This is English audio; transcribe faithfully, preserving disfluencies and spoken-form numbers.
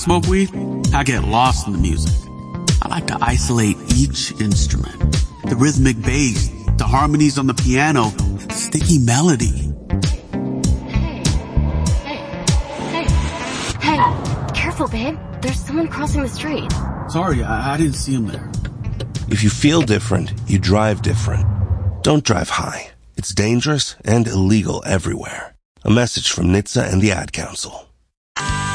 Smoke weed, I get lost in the music. I like to isolate each instrument. The rhythmic bass, the harmonies on the piano, the sticky melody. Hey, hey, hey, hey, careful, babe. There's someone crossing the street. Sorry, I, I didn't see him there. If you feel different, you drive different. Don't drive high. It's dangerous and illegal everywhere. A message from N H T S A and the Ad Council.